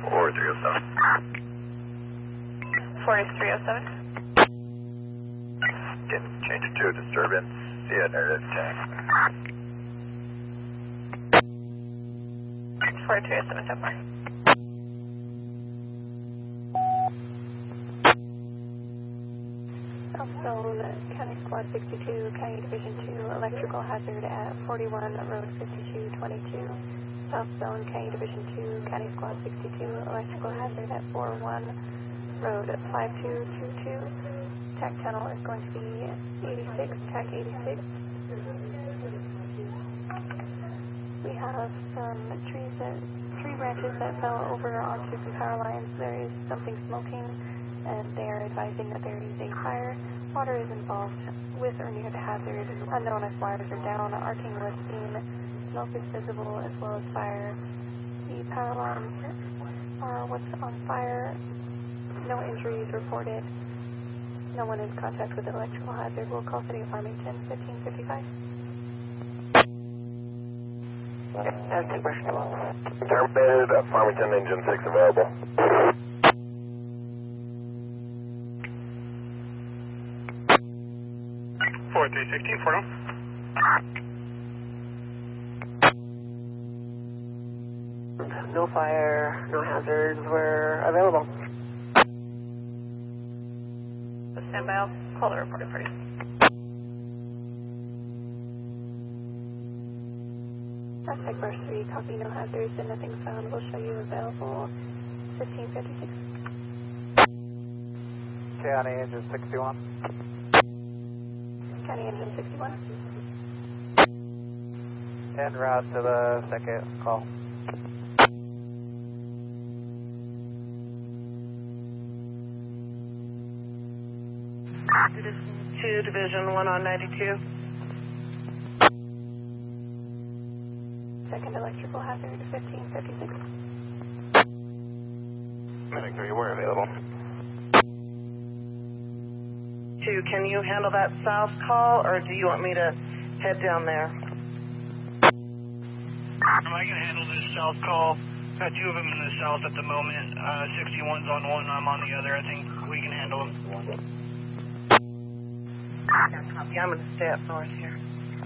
4307. 4307. Can change it to a disturbance. See ya, near the tank. 4307, so far. South Zone, County Squad 62, County Division 2, electrical hazard at 41, Road 5222. South Zone, County Division 2, County Squad 62, electrical hazard at 41, Road 5222. TAC channel is going to be 86, TAC 86. We have some tree branches that fell over onto some power lines. There is something smoking, and they are advising that there is a fire. Water is involved with or near the hazard. Unknown as wires are down. Arcing was seen. Smoke is visible as well as fire. The power lines are what's on fire. No injuries reported. No one in contact with the electrical hazard. We'll call City of Farmington 1555. Terminated at Farmington, engine 6 available. Four 316, 40. No fire, no hazards were available. Stand by, I'll call the reported party. Hashtag Brush 3, copy, no hazards and nothing found. We'll show you available 1556. County engine 61. County engine 61. En route to the second call. Citizen 2, Division 1 on 92. Second electrical hazard 1556. Medic 3, we're available. 2, can you handle that south call, or do you want me to head down there? I can handle this south call. Got two of them in the south at the moment. 61's on one, I'm on the other. I think we can handle them. Copy. I'm going to stay up north here.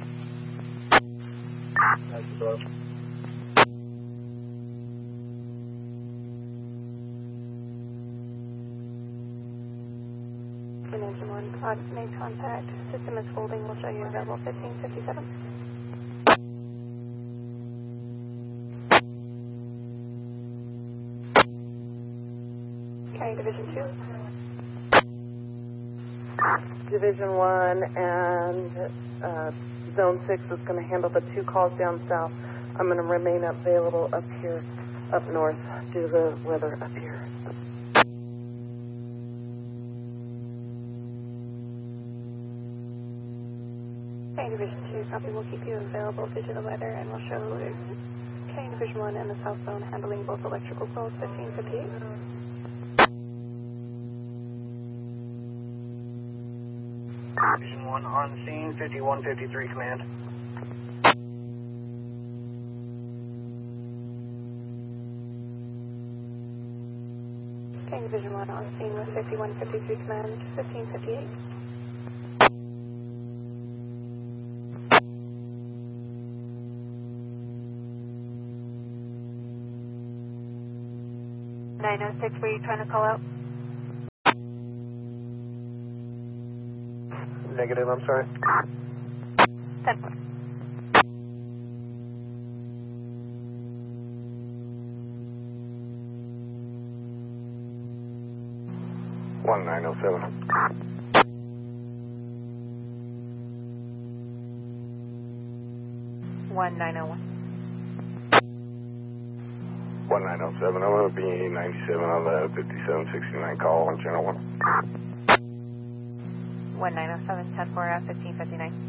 Engine 1, made contact. System is holding. We'll show you available 1557. County Division 2. Division 1 and Zone 6 is going to handle the 2 calls down south. I'm going to remain available up here, up north, due to the weather up here. County Division 2, copy. We'll keep you available due to the weather, and we'll show County Division 1 and the South Zone handling both electrical calls 1558. Division 1 on scene, 5153 command. County Division 1 on scene with 5153 command 1558. Were you trying to call out? Negative, I'm sorry. 10-4. One 907. 1901. 1907, I'm going to be 97 on the 5769 call on channel 1. 1907, 10-4 at 1559.